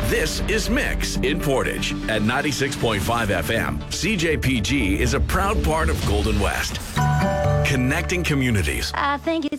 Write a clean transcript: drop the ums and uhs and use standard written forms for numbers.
This is Mix in Portage at 96.5 FM. CJPG is a proud part of Golden West, connecting communities. I think it's